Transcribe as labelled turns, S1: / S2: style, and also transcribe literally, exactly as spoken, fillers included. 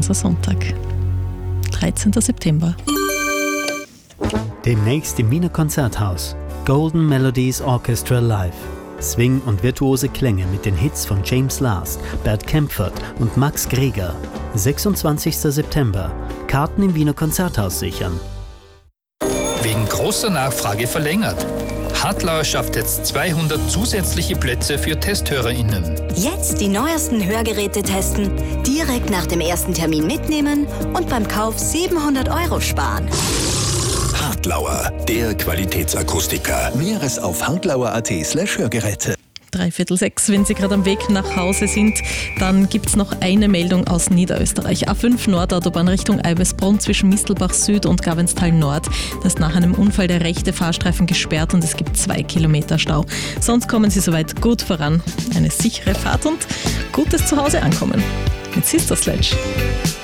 S1: unser Sonntag, dreizehnten September.
S2: Demnächst im Wiener Konzerthaus. Golden Melodies Orchestra Live. Swing und virtuose Klänge mit den Hits von James Last, Bert Kaempfert und Max Greger. sechsundzwanzigsten September. Karten im Wiener Konzerthaus sichern.
S3: Wegen großer Nachfrage verlängert. Hartlauer schafft jetzt zweihundert zusätzliche Plätze für TesthörerInnen.
S4: Jetzt die neuesten Hörgeräte testen, direkt nach dem ersten Termin mitnehmen und beim Kauf siebenhundert Euro sparen.
S5: Hartlauer, der Qualitätsakustiker. Näheres auf hartlauer.at slash Hörgeräte.
S1: Dreiviertel sechs, wenn Sie gerade am Weg nach Hause sind, dann gibt es noch eine Meldung aus Niederösterreich. A fünf Nordautobahn Richtung Eibesbrunn zwischen Mistelbach Süd und Gavenstal Nord. Da ist nach einem Unfall der rechte Fahrstreifen gesperrt und es gibt zwei Kilometer Stau. Sonst kommen Sie soweit gut voran. Eine sichere Fahrt und gutes Zuhause ankommen. Mit Sister Sledge.